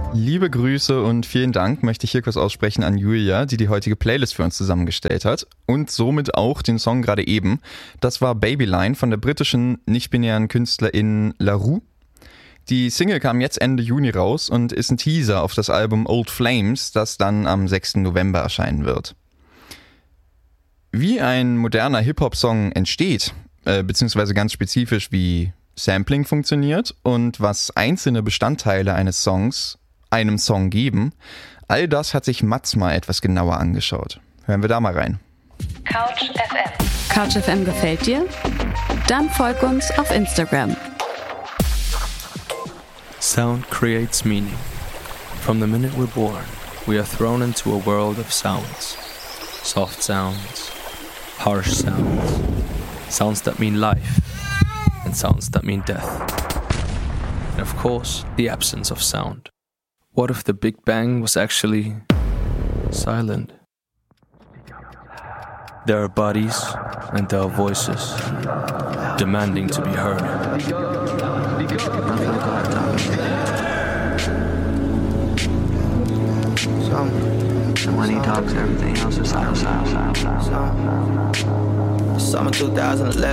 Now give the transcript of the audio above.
Liebe Grüße und vielen Dank möchte ich hier kurz aussprechen an Julia, die die heutige Playlist für uns zusammengestellt hat und somit auch den Song gerade eben. Das war Babyline von der britischen nicht-binären Künstlerin La Roux. Die Single kam jetzt Ende Juni raus und ist ein Teaser auf das Album Old Flames, das dann am 6. November erscheinen wird. Wie ein moderner Hip-Hop-Song entsteht, beziehungsweise ganz spezifisch wie Sampling funktioniert und was einzelne Bestandteile eines Songs einem Song geben, all das hat sich Mats mal etwas genauer angeschaut. Hören wir da mal rein. Couch FM. Couch FM gefällt dir? Dann folg uns auf Instagram. Sound creates meaning. From the minute we're born, we are thrown into a world of sounds. Soft sounds, harsh sounds, sounds that mean life, and sounds that mean death. And of course, the absence of sound. What if the Big Bang was actually silent? There are bodies and there are voices demanding to be heard. And when he talks, everything else is silent. Summer 2011.